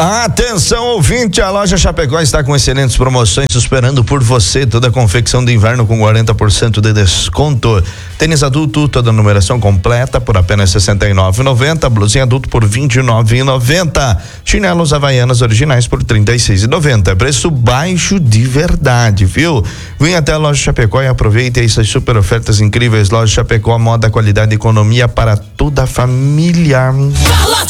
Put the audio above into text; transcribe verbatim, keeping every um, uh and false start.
Atenção, ouvinte, a loja Chapecó está com excelentes promoções esperando por você. Toda a confecção de inverno com quarenta por cento de desconto. Tênis adulto, toda a numeração completa por apenas sessenta e nove reais e noventa centavos. Blusinha adulto por vinte e nove reais e noventa centavos. Chinelos Havaianas originais por trinta e seis reais e noventa centavos. Preço baixo de verdade, viu? Vem até a loja Chapecó e aproveite essas super ofertas incríveis. Loja Chapecó, moda, qualidade e economia para toda a família. Fala